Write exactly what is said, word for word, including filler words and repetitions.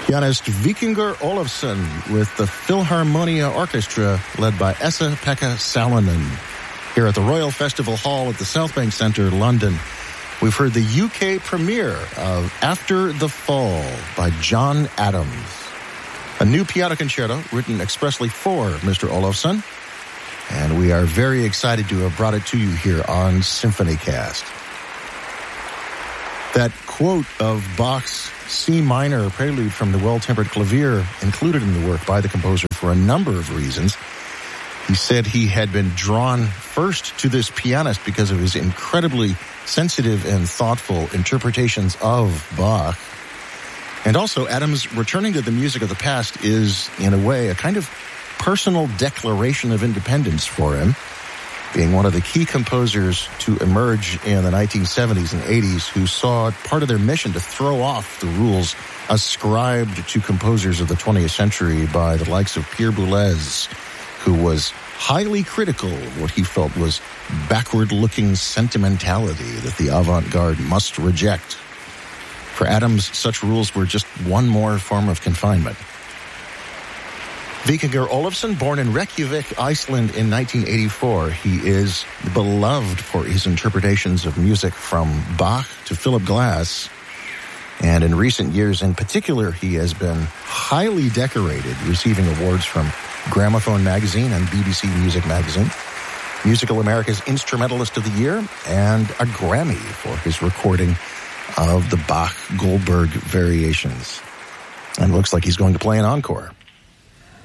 Pianist Vikingur Olafsson with the Philharmonia Orchestra led by Esa-Pekka Salonen here at the Royal Festival Hall at the South Bank Centre, London. We've heard the U K premiere of After the Fall by John Adams, a new piano concerto written expressly for Mister Olafsson, and we are very excited to have brought it to you here on SymphonyCast. That quote of Bach's C minor prelude from the Well-Tempered Clavier included in the work by the composer for a number of reasons. He said he had been drawn first to this pianist because of his incredibly sensitive and thoughtful interpretations of Bach. And also, Adams returning to the music of the past is, in a way, a kind of personal declaration of independence for him, being one of the key composers to emerge in the nineteen seventies and eighties who saw part of their mission to throw off the rules ascribed to composers of the twentieth century by the likes of Pierre Boulez, who was highly critical of what he felt was backward-looking sentimentality that the avant-garde must reject. For Adams, such rules were just one more form of confinement. Vikingur Olafsson, born in Reykjavik, Iceland in nineteen eighty-four, he is beloved for his interpretations of music from Bach to Philip Glass. And in recent years in particular, he has been highly decorated, receiving awards from Gramophone Magazine and B B C Music Magazine, Musical America's Instrumentalist of the Year, and a Grammy for his recording of the Bach-Goldberg Variations. And it looks like he's going to play an encore.